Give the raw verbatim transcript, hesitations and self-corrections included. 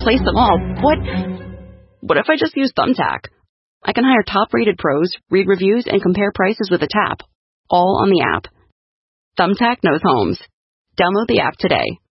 replace them all. What? What if I just use Thumbtack? I can hire top-rated pros, read reviews, and compare prices with a tap, all on the app. Thumbtack knows homes. Download the app today.